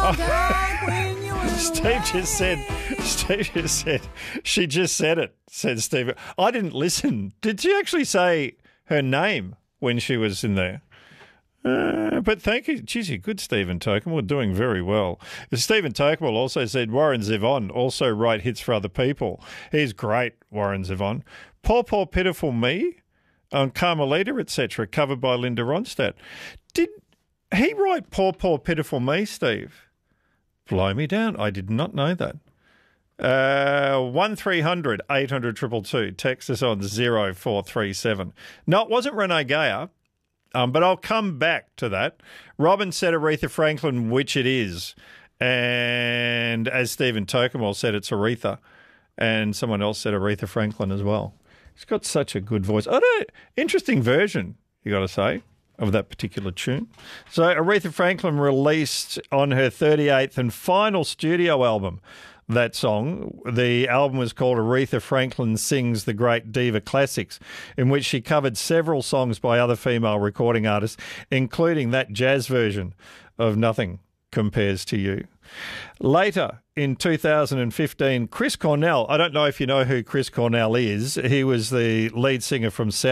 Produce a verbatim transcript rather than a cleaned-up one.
dark when you went Steve away. just said, Steve just said, she just said it, said Steve. I didn't listen. Did she actually say her name when she was in there? Uh, but thank you. Geez, you're good, Stephen Tokemall. Doing very well. Stephen Tokemall also said Warren Zevon also write hits for other people. He's great, Warren Zevon. Poor, Poor, Pitiful Me on Carmelita, et cetera, covered by Linda Ronstadt. Did he write Poor, Poor, Pitiful Me, Steve? Blow me down. I did not know that. Uh, one three hundred eight hundred two two two. Text us on zero four three seven. No, it wasn't Renee Gayer. Um, but I'll come back to that. Robin said Aretha Franklin, which it is. And as Stephen Tokemall said, it's Aretha. And someone else said Aretha Franklin as well. He's got such a good voice. I don't, interesting version, you got to say, of that particular tune. So Aretha Franklin released on her thirty-eighth and final studio album that song. The album was called Aretha Franklin Sings the Great Diva Classics, in which she covered several songs by other female recording artists, including that jazz version of Nothing Compares to You. Later in two thousand fifteen, Chris Cornell, I don't know if you know who Chris Cornell is. He was the lead singer from South